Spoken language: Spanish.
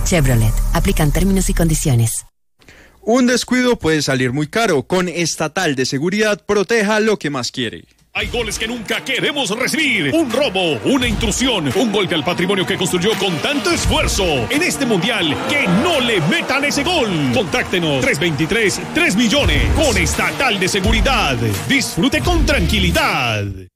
Chevrolet. Aplican términos y condiciones. Un descuido puede salir muy caro. Con Estatal de Seguridad, proteja lo que más quiere. Hay goles que nunca queremos recibir. Un robo, una intrusión, un golpe al patrimonio que construyó con tanto esfuerzo. En este mundial, que no le metan ese gol. Contáctenos 323-3 millones con Estatal de Seguridad. Disfrute con tranquilidad.